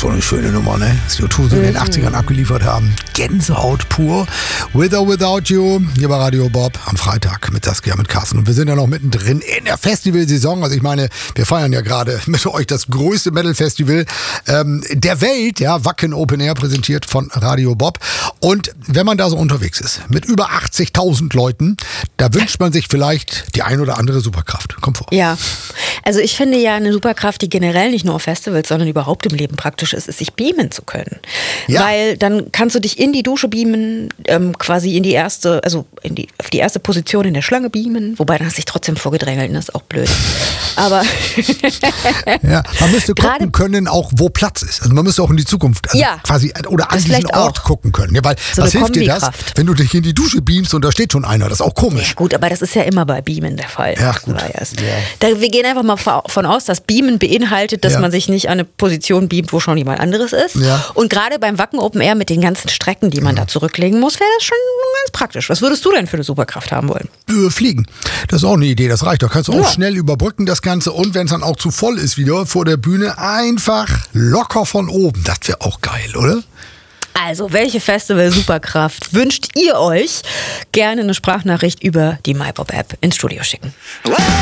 so eine schöne Nummer, ne? Das U2 so in den 80ern abgeliefert haben. Gänsehaut pur. With or Without You, hier bei Radio Bob am Freitag mit Saskia, mit Carsten. Und wir sind ja noch mittendrin in der Festivalsaison. Also ich meine, wir feiern ja gerade mit euch das größte Metal-Festival der Welt, ja, Wacken Open Air, präsentiert von Radio Bob. Und wenn man da so unterwegs ist, mit über 80.000 Leuten, da wünscht man sich vielleicht die ein oder andere Superkraft. Kommt vor. Ja, also ich finde ja eine Superkraft, die generell nicht nur auf Festivals, sondern überhaupt im Leben praktisch ist sich beamen zu können. Ja. Weil dann kannst du dich in die Dusche beamen, quasi in die erste, also auf die erste Position in der Schlange beamen, wobei dann hast du dich trotzdem vorgedrängelt, das ist auch blöd. Aber ja, man müsste gucken können, auch wo Platz ist. Also man müsste auch in die Zukunft quasi oder an diesen Ort gucken können. Ja, weil so was hilft dir das, wenn du dich in die Dusche beamst und da steht schon einer? Das ist auch komisch. Ja gut, aber das ist ja immer bei Beamen der Fall. Ja, gut. Wir gehen einfach mal davon aus, dass Beamen beinhaltet, dass man sich nicht an eine Position beamt, wo schon jemand anderes ist. Ja. Und gerade beim Wacken Open Air mit den ganzen Strecken, die man da zurücklegen muss, wäre das schon ganz praktisch. Was würdest du denn für eine Superkraft haben wollen? Fliegen. Das ist auch eine Idee, das reicht. Da kannst du auch schnell überbrücken, das Ganze. Und wenn es dann auch zu voll ist wieder vor der Bühne, einfach locker von oben. Das wäre auch geil, oder? Also, welche Festival-Superkraft wünscht ihr euch? Gerne eine Sprachnachricht über die MyPop-App ins Studio schicken.